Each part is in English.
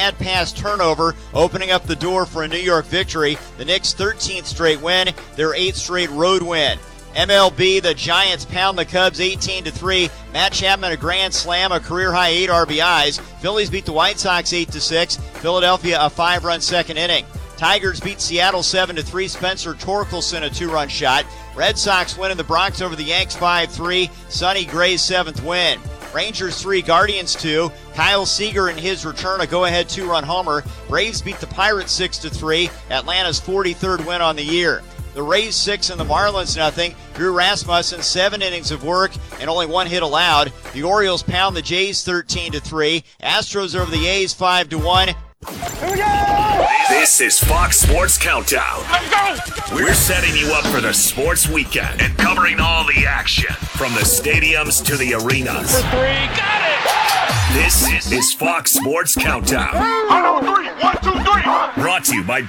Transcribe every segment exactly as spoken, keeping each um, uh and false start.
bad pass turnover, opening up the door for a New York victory. The Knicks' thirteenth straight win, their eighth straight road win. M L B, the Giants pound the Cubs eighteen to three. Matt Chapman a grand slam, a career-high eight R B Is. Phillies beat the White Sox eight to six. Philadelphia a five-run second inning. Tigers beat Seattle seven to three. Spencer Torkelson a two-run shot. Red Sox win in the Bronx over the Yanks five three. Sonny Gray's seventh win. Rangers three, Guardians two. Kyle Seager in his return a go-ahead two-run homer. Braves beat the Pirates six to three. Atlanta's forty-third win on the year. The Rays six and the Marlins nothing. Drew Rasmussen seven innings of work and only one hit allowed. The Orioles pound the Jays thirteen to three. Astros over the A's five to one. Here we go! This is Fox Sports Countdown. Let's go! We're setting you up for the sports weekend and covering all the action from the stadiums to the arenas. For three, got it! This is Fox Sports Countdown. On three, one, two, three. Brought to you by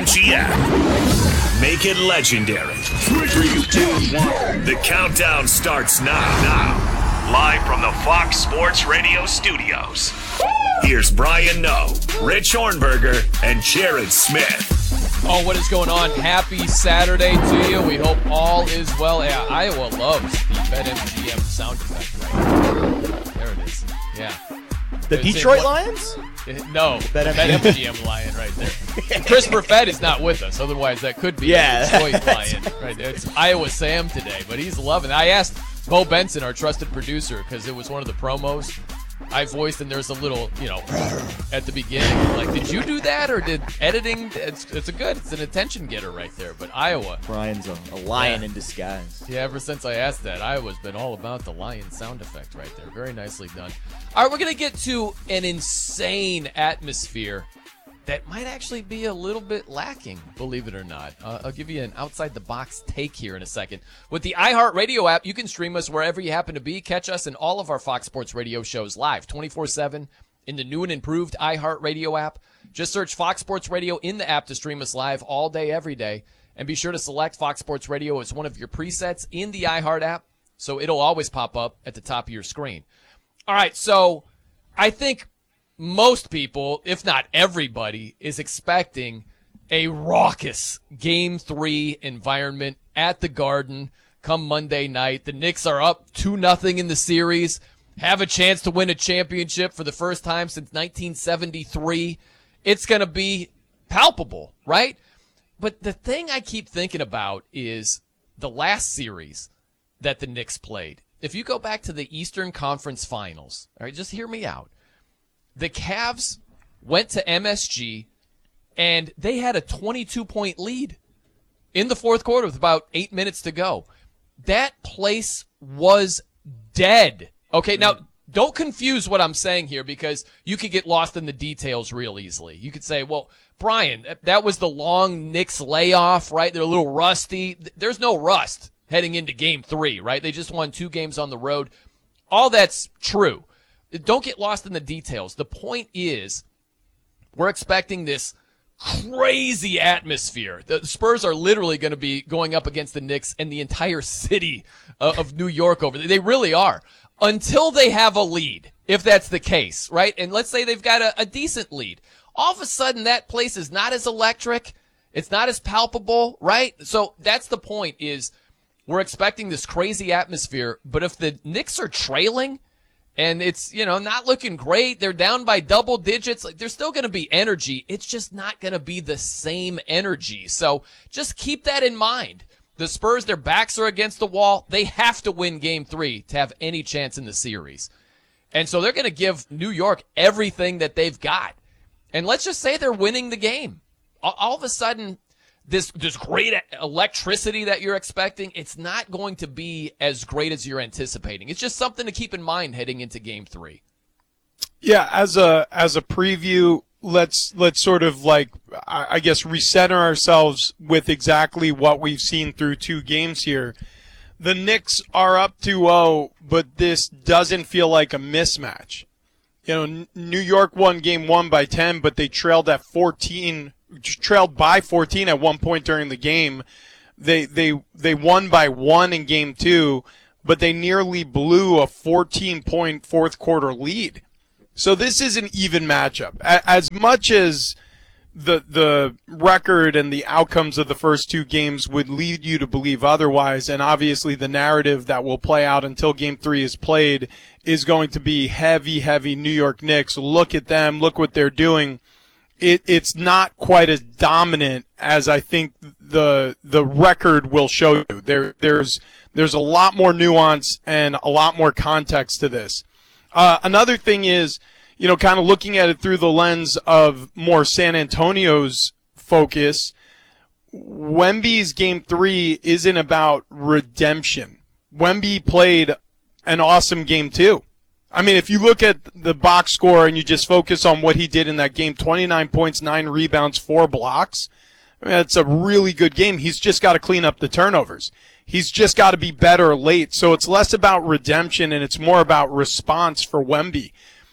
BetMGM. Make it legendary. Three, two, one. The countdown starts now. Now, live from the Fox Sports Radio studios. Here's Brian Noe, Rich Hornberger, and Jared Smith. Oh, what is going on? Happy Saturday to you. We hope all is well. Yeah, Iowa loves the BetMGM sound effect right there. There it is. Yeah. The It's Detroit in- Lions? No, the BetMGM Lion right there. Christopher Fett is not with us. Otherwise, that could be Yeah. a Detroit Lion right there. It's Iowa Sam today, but he's loving it. I asked Bo Benson, our trusted producer, because it was one of the promos I voiced, and there's a little, you know, at the beginning. Like, did you do that, or did editing? It's it's a good, it's an attention getter right there. But Iowa, Brian's a, a lion Yeah. in disguise. yeah, ever since I asked that, Iowa's been all about the lion sound effect right there. Very nicely done. All right, we're going to get to an insane atmosphere that might actually be a little bit lacking, believe it or not. Uh, I'll give you an outside-the-box take here in a second. With the iHeartRadio app, you can stream us wherever you happen to be. Catch us in all of our Fox Sports Radio shows live, twenty-four seven, in the new and improved iHeartRadio app. Just search Fox Sports Radio in the app to stream us live all day, every day. And be sure to select Fox Sports Radio as one of your presets in the iHeart app, so it'll always pop up at the top of your screen. All right, so I think most people, if not everybody, is expecting a raucous Game three environment at the Garden come Monday night. The Knicks are up two nothing in the series, have a chance to win a championship for the first time since nineteen seventy-three. It's going to be palpable, right? But the thing I keep thinking about is the last series that the Knicks played. If you go back to the Eastern Conference Finals, all right, just hear me out. The Cavs went to M S G, and they had a twenty-two point lead in the fourth quarter with about eight minutes to go. That place was dead. Okay, now, don't confuse what I'm saying here, because you could get lost in the details real easily. You could say, well, Brian, that was the long Knicks layoff, right? They're a little rusty. There's no rust heading into game three, right? They just won two games on the road. All that's true. Don't get lost in the details. The point is, we're expecting this crazy atmosphere. The Spurs are literally going to be going up against the Knicks and the entire city of New York over there. They really are. Until they have a lead, if that's the case, right? And let's say they've got a, a decent lead. All of a sudden, that place is not as electric. It's not as palpable, right? So that's the point, is we're expecting this crazy atmosphere. But if the Knicks are trailing, and it's, you know, not looking great, they're down by double digits, like, there's still going to be energy. It's just not going to be the same energy. So just keep that in mind. The Spurs, their backs are against the wall. They have to win game three to have any chance in the series. And so they're going to give New York everything that they've got. And let's just say they're winning the game. All, all of a sudden, this this great electricity that you're expecting, it's not going to be as great as you're anticipating. It's just something to keep in mind heading into game three. Yeah, as a as a preview, let's let's sort of like I, I guess recenter ourselves with exactly what we've seen through two games here. The Knicks are up two oh, but this doesn't feel like a mismatch. You know, New York won game one by ten, but they trailed at fourteen. Trailed by fourteen at one point during the game. They they they won by one in game two, but they nearly blew a fourteen point fourth quarter lead. So this is an even matchup. As much as the the record and the outcomes of the first two games would lead you to believe otherwise, and obviously the narrative that will play out until game three is played is going to be heavy, heavy New York Knicks. Look at them. Look what they're doing. It, it's not quite as dominant as I think the the record will show you. There there's there's a lot more nuance and a lot more context to this. Uh, another thing is, you know, kind of looking at it through the lens of more San Antonio's focus, Wemby's game three isn't about redemption. Wemby played an awesome game too. I mean, if you look at the box score and you just focus on what he did in that game, twenty-nine points, nine rebounds, four blocks, I mean, that's a really good game. He's just got to clean up the turnovers. He's just got to be better late. So it's less about redemption and it's more about response for Wemby.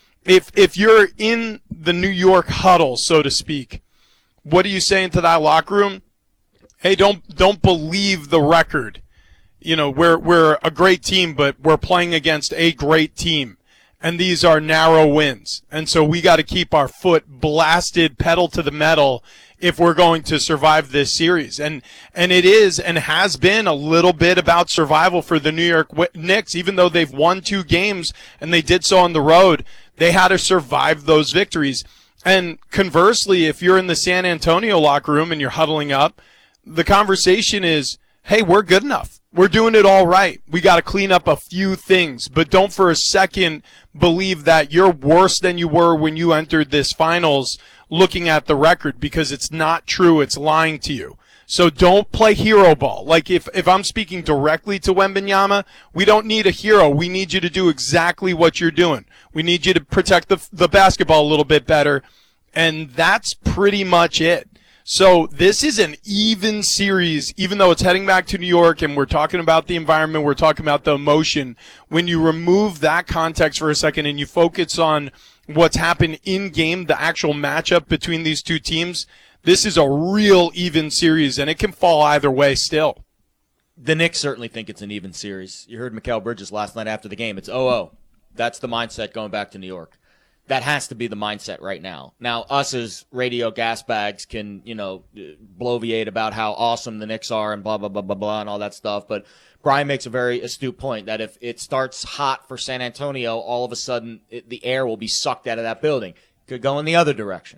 If if you're in the New York huddle, so to speak, what are you saying to that locker room? Hey, don't don't believe the record. You know, we're we're a great team, but we're playing against a great team. And these are narrow wins. And so we got to keep our foot blasted, pedal to the metal, if we're going to survive this series. And and it is and has been a little bit about survival for the New York Knicks. Even though they've won two games and they did so on the road, they had to survive those victories. And conversely, if you're in the San Antonio locker room and you're huddling up, the conversation is, hey, we're good enough. We're doing it all right. We got to clean up a few things, but don't for a second believe that you're worse than you were when you entered this finals looking at the record, because it's not true. It's lying to you. So don't play hero ball. Like if, if I'm speaking directly to Wembanyama, we don't need a hero. We need you to do exactly what you're doing. We need you to protect the, the basketball a little bit better. And that's pretty much it. So this is an even series, even though it's heading back to New York and we're talking about the environment, we're talking about the emotion. When you remove that context for a second and you focus on what's happened in game, the actual matchup between these two teams, this is a real even series, and it can fall either way still. The Knicks certainly think it's an even series. You heard Mikal Bridges last night after the game. It's oh oh. That's the mindset going back to New York. That has to be the mindset right now. Now, us as radio gas bags can, you know, bloviate about how awesome the Knicks are and blah, blah, blah, blah, blah, and all that stuff. But Brian makes a very astute point that if it starts hot for San Antonio, all of a sudden it, the air will be sucked out of that building. Could go in the other direction.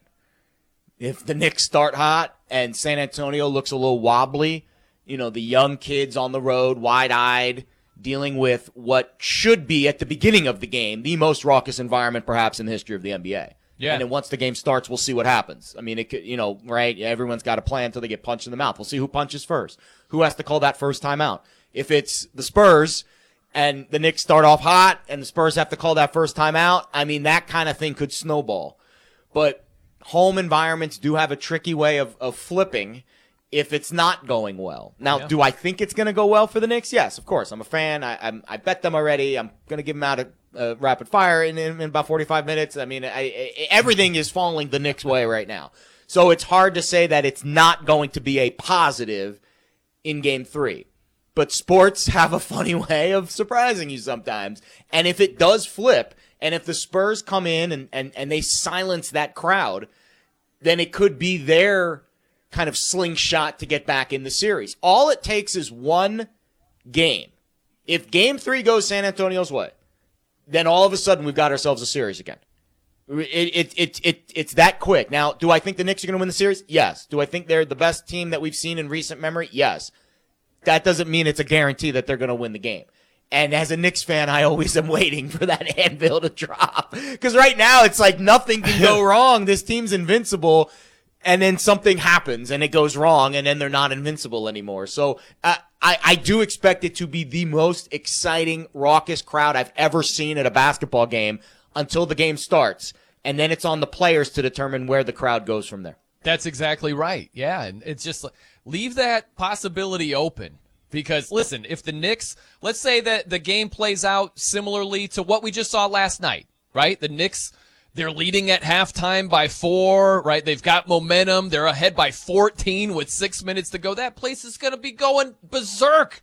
If the Knicks start hot and San Antonio looks a little wobbly, you know, the young kids on the road, wide-eyed, dealing with what should be, at the beginning of the game, the most raucous environment perhaps in the history of the N B A. Yeah. And then once the game starts, we'll see what happens. I mean, it could, you know, right? Everyone's got a plan until they get punched in the mouth. We'll see who punches first. Who has to call that first timeout? If it's the Spurs and the Knicks start off hot and the Spurs have to call that first timeout, I mean, that kind of thing could snowball. But home environments do have a tricky way of, of flipping if it's not going well. Now, Yeah. do I think it's going to go well for the Knicks? Yes, of course. I'm a fan. I I'm, I bet them already. I'm going to give them out a, a rapid fire in, in, in about forty-five minutes. I mean, I, I, everything is falling the Knicks' way right now. So it's hard to say that it's not going to be a positive in game three. But sports have a funny way of surprising you sometimes. And if it does flip, and if the Spurs come in and, and, and they silence that crowd, then it could be their kind of slingshot to get back in the series. All it takes is one game. If game three goes San Antonio's way, then all of a sudden we've got ourselves a series again. It, it, it, it, it's that quick. Now, do I think the Knicks are going to win the series? Yes. Do I think they're the best team that we've seen in recent memory? Yes. That doesn't mean it's a guarantee that they're going to win the game. And as a Knicks fan, I always am waiting for that anvil to drop. Because right now, it's like nothing can go wrong. This team's invincible. And then something happens and it goes wrong and then they're not invincible anymore. So uh, I, I do expect it to be the most exciting, raucous crowd I've ever seen at a basketball game until the game starts. And then it's on the players to determine where the crowd goes from there. That's exactly right. Yeah, and it's just like, leave that possibility open. Because, listen, if the Knicks, let's say that the game plays out similarly to what we just saw last night, right? The Knicks, they're leading at halftime by four, right? They've got momentum. They're ahead by fourteen with six minutes to go. That place is going to be going berserk.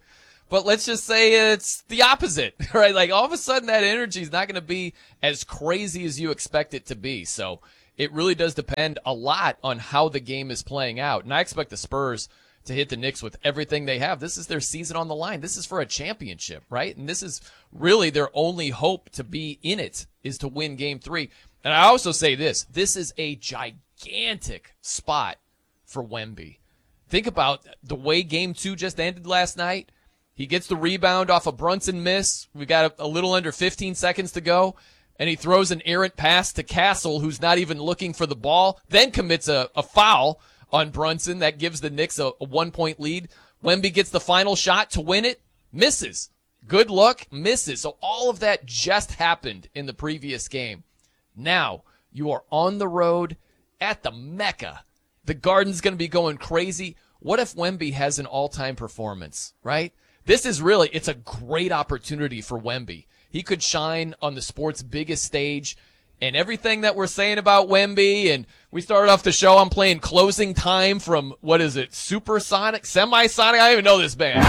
but let's just say it's the opposite, right? Like all of a sudden that energy is not going to be as crazy as you expect it to be. So it really does depend a lot on how the game is playing out. And I expect the Spurs to hit the Knicks with everything they have. This is their season on the line. This is for a championship, right? And this is really their only hope to be in it is to win game three. And I also say this, this is a gigantic spot for Wemby. Think about the way game two just ended last night. He gets the rebound off a Brunson miss. We got a, a little under fifteen seconds to go. And he throws an errant pass to Castle, who's not even looking for the ball, then commits a, a foul on Brunson. That gives the Knicks a, a one-point lead. Wemby gets the final shot to win it, misses. Good luck, misses. So all of that just happened in the previous game. Now you are on the road at the Mecca. The Garden's going to be going crazy. What if Wemby has an all-time performance, right? This is really, it's a great opportunity for Wemby. He could shine on the sport's biggest stage, and everything that we're saying about Wemby, and we started off the show, I'm playing Closing Time from, what is it, Supersonic, Semisonic? I don't even know this band.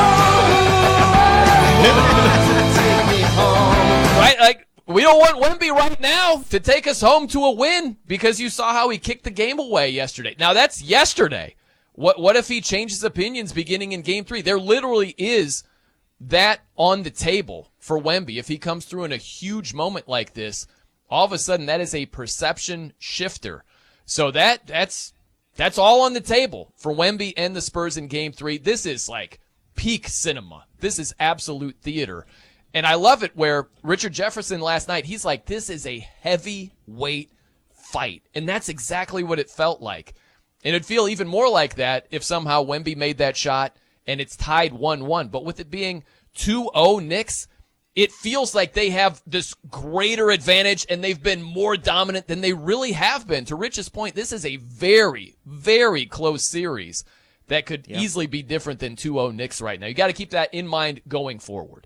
Right? Like, we don't want Wemby right now to take us home to a win because you saw how he kicked the game away yesterday. Now, that's yesterday. What, what if he changes opinions beginning in game three? There literally is that on the table for Wemby. If he comes through in a huge moment like this, all of a sudden that is a perception shifter. So that that's that's all on the table for Wemby and the Spurs in game three. This is like peak cinema. This is absolute theater. And I love it where Richard Jefferson last night, he's like, this is a heavyweight fight. And that's exactly what it felt like. And it'd feel even more like that if somehow Wemby made that shot and it's tied one one. But with it being two oh Knicks, it feels like they have this greater advantage and they've been more dominant than they really have been. To Rich's point, this is a very, very close series that could yeah. easily be different than two oh Knicks right now. You got to keep that in mind going forward.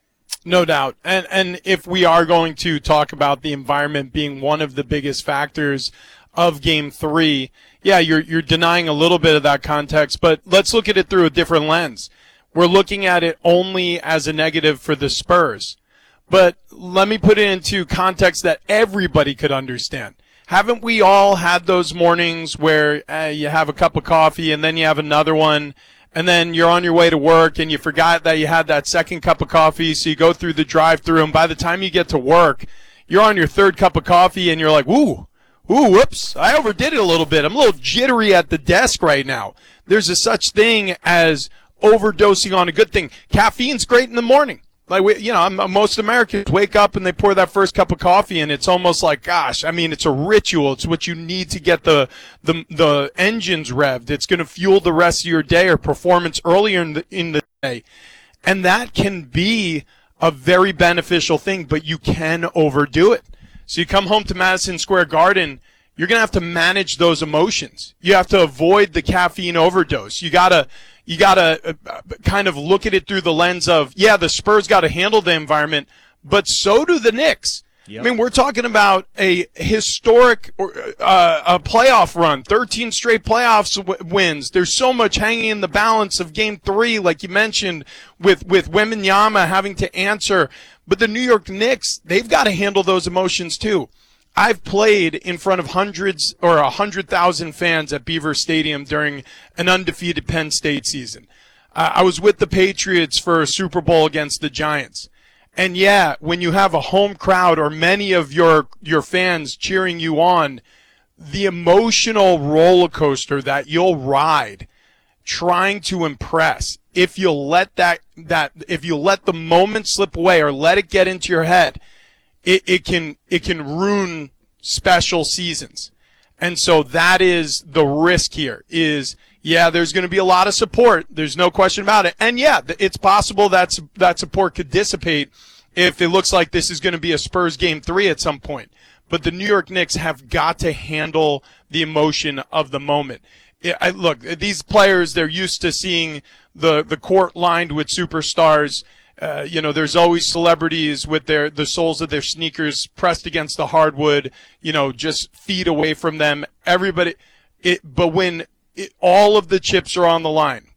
No doubt. And and if we are going to talk about the environment being one of the biggest factors of game three, yeah, you're you're denying a little bit of that context, but let's look at it through a different lens. We're looking at it only as a negative for the Spurs. But let me put it into context that everybody could understand. Haven't we all had those mornings where uh, you have a cup of coffee and then you have another one, and then you're on your way to work and you forgot that you had that second cup of coffee, so you go through the drive-thru, and by the time you get to work, you're on your third cup of coffee and you're like, ooh, ooh, whoops, I overdid it a little bit. I'm a little jittery at the desk right now. There's a such thing as overdosing on a good thing. Caffeine's great in the morning. Like, we, you know, most Americans wake up and they pour that first cup of coffee, and it's almost like, gosh, I mean, it's a ritual. It's what you need to get the the the engines revved. It's going to fuel the rest of your day or performance earlier in the in the day, and that can be a very beneficial thing. But you can overdo it. So you come home to Madison Square Garden, you're going to have to manage those emotions. You have to avoid the caffeine overdose. You gotta. You got to uh, kind of look at it through the lens of, yeah, the Spurs got to handle the environment, but so do the Knicks. Yep. I mean, we're talking about a historic uh, a playoff run, thirteen straight playoffs w- wins. There's so much hanging in the balance of game three, like you mentioned, with, with Wembanyama having to answer. But the New York Knicks, they've got to handle those emotions too. I've played in front of hundreds or a hundred thousand fans at Beaver Stadium during an undefeated Penn State season. Uh, I was with the Patriots for a Super Bowl against the Giants. And yeah, when you have a home crowd or many of your, your fans cheering you on, the emotional roller coaster that you'll ride trying to impress, if you'll let that, that, if you let the moment slip away or let it get into your head, It, it can it can ruin special seasons. And so that is the risk here is, yeah, there's going to be a lot of support. There's no question about it. And yeah, it's possible that, that support could dissipate if it looks like this is going to be a Spurs game three at some point. But the New York Knicks have got to handle the emotion of the moment. I, look, these players, they're used to seeing the, the court lined with superstars. Uh, you know, there's always celebrities with their the soles of their sneakers pressed against the hardwood, you know, just feet away from them. Everybody, it, but when it, all of the chips are on the line,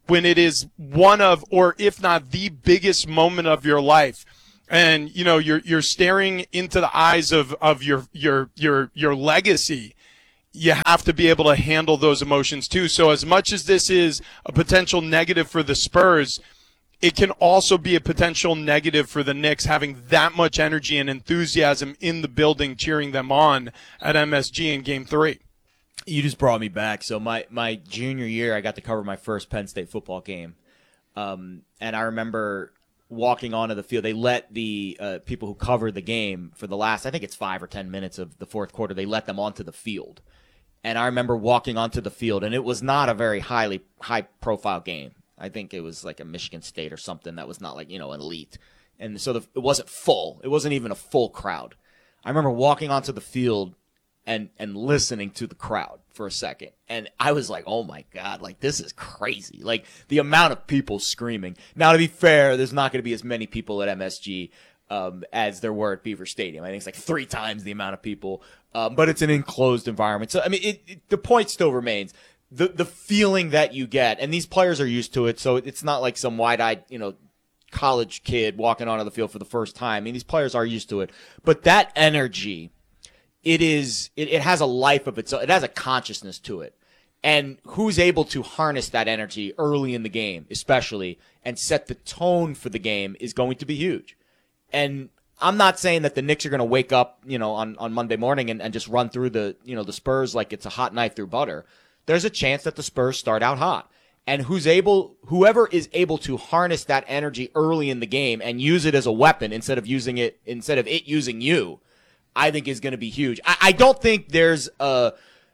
when it is one of, or if not the biggest moment of your life. And, you know, you're, you're staring into the eyes of, of your, your, your, your legacy. You have to be able to handle those emotions too. So as much as this is a potential negative for the Spurs, it can also be a potential negative for the Knicks having that much energy and enthusiasm in the building cheering them on at M S G in game three. You just brought me back. So my, my junior year, I got to cover my first Penn State football game. Um, and I remember walking onto the field. They let the uh, people who covered the game for the last, I think it's five or ten minutes of the fourth quarter, they let them onto the field. And I remember walking onto the field, and it was not a very highly high-profile game. I think it was like a Michigan State or something that was not like, you know, an elite. And so the, it wasn't full. It wasn't even a full crowd. I remember walking onto the field and and listening to the crowd for a second. And I was like, oh, my God, like, this is crazy. Like, the amount of people screaming. Now, to be fair, there's not going to be as many people at M S G um, as there were at Beaver Stadium. I think it's like three times the amount of people. Um, but it's an enclosed environment. So, I mean, it, it, the point still remains. The the feeling that you get, and these players are used to it, so it's not like some wide-eyed, you know, college kid walking onto the field for the first time. I mean, these players are used to it. But that energy, it is it, it has a life of its own. It has a consciousness to it. And who's able to harness that energy early in the game, especially, and set the tone for the game is going to be huge. And I'm not saying that the Knicks are going to wake up, you know, on, on Monday morning and, and just run through the, you know, the Spurs like it's a hot knife through butter. There's a chance that the Spurs start out hot. And who's able, whoever is able to harness that energy early in the game and use it as a weapon instead of using it, instead of it using you, I think is going to be huge. I, I don't think there's a,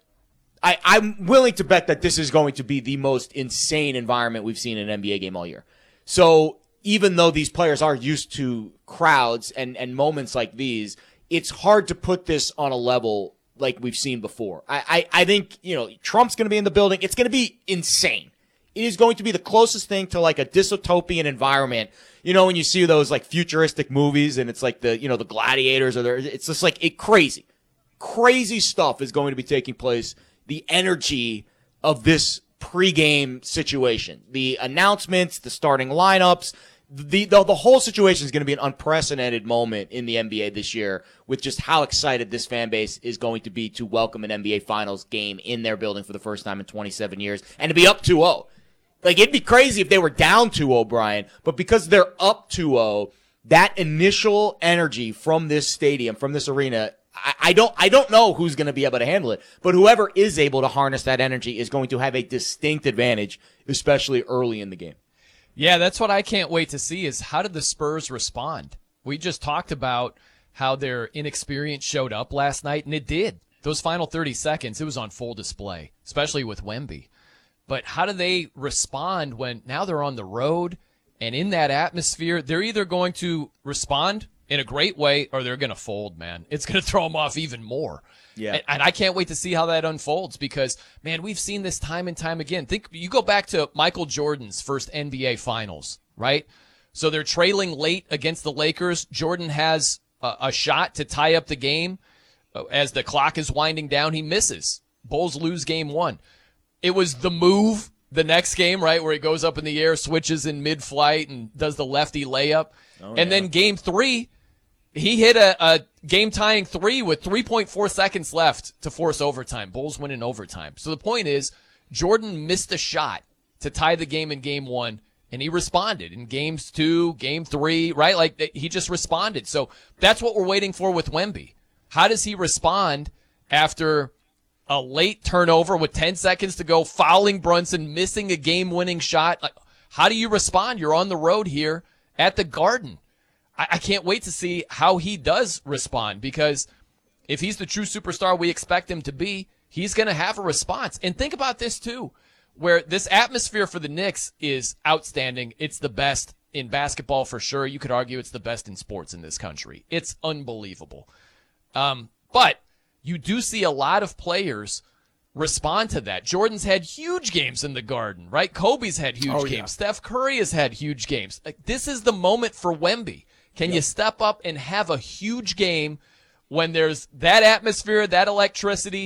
I, I'm willing to bet that this is going to be the most insane environment we've seen in an N B A game all year. So even though these players are used to crowds and, and moments like these, it's hard to put this on a level like we've seen before. I, I, I think, you know, Trump's going to be in the building. It's going to be insane. It is going to be the closest thing to like a dystopian environment. You know, when you see those like futuristic movies and it's like the, you know, the gladiators or the, it's just like it crazy, crazy stuff is going to be taking place. The energy of this pregame situation, the announcements, the starting lineups, the, the, the whole situation is going to be an unprecedented moment in the N B A this year with just how excited this fan base is going to be to welcome an N B A Finals game in their building for the first time in twenty-seven years and to be up two oh. Like, it'd be crazy if they were down two oh, Brian, but because they're up two oh, that initial energy from this stadium, from this arena, I, I don't I don't know who's going to be able to handle it, but whoever is able to harness that energy is going to have a distinct advantage, especially early in the game. Yeah, that's what I can't wait to see is how did the Spurs respond? We just talked about how their inexperience showed up last night, and it did. Those final thirty seconds, it was on full display, especially with Wemby. But how do they respond when now they're on the road and in that atmosphere? They're either going to respond in a great way or they're going to fold, man. It's going to throw them off even more. Yeah. And, and I can't wait to see how that unfolds because, man, we've seen this time and time again. Think you go back to Michael Jordan's first N B A Finals, right? So they're trailing late against the Lakers. Jordan has a, a shot to tie up the game. As the clock is winding down, he misses. Bulls lose game one. It was the move the next game, right, where he goes up in the air, switches in mid-flight, and does the lefty layup. Oh, and yeah. Then game three, he hit a, a game-tying three with three point four seconds left to force overtime. Bulls win in overtime. So the point is, Jordan missed a shot to tie the game in game one, and he responded in games two, game three, right? Like, he just responded. So that's what we're waiting for with Wemby. How does he respond after a late turnover with ten seconds to go, fouling Brunson, missing a game-winning shot? Like, how do you respond? You're on the road here at the Garden. I, I can't wait to see how he does respond because if he's the true superstar we expect him to be, he's going to have a response. And think about this, too, where this atmosphere for the Knicks is outstanding. It's the best in basketball for sure. You could argue it's the best in sports in this country. It's unbelievable. Um, but you do see a lot of players respond to that. Jordan's had huge games in the Garden, right? Kobe's had huge oh, games. Yeah. Steph Curry has had huge games. Like, this is the moment for Wemby. Can yep. you step up and have a huge game when there's that atmosphere, that electricity,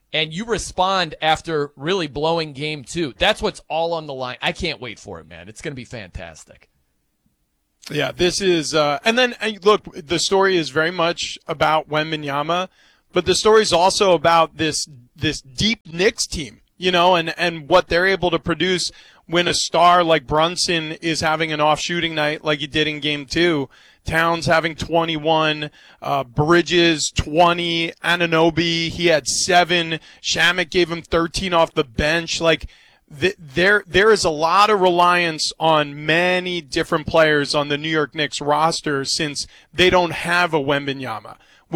and you respond after really blowing game two. That's what's all on the line. I can't wait for it, man. It's going to be fantastic. Yeah, this is, uh, and then and look, the story is very much about Wembanyama, but the story is also about this this deep Knicks team, you know, and, and what they're able to produce when a star like Brunson is having an off shooting night like he did in game two. Towns having twenty-one, uh, Bridges twenty, Anunoby, he had seven, Shamet gave him thirteen off the bench. Like, th- there, there is a lot of reliance on many different players on the New York Knicks roster since they don't have a Wembanyama.